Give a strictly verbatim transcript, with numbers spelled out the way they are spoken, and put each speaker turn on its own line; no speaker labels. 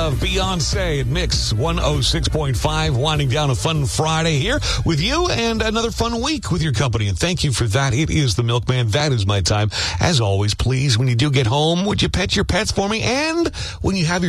of Beyonce at Mix one oh six point five, winding down a fun Friday here with you and another fun week with your company. And thank you for that. It is the Milkman. That is my time. As always, please, when you do get home, would you pet your pets for me? And when you have your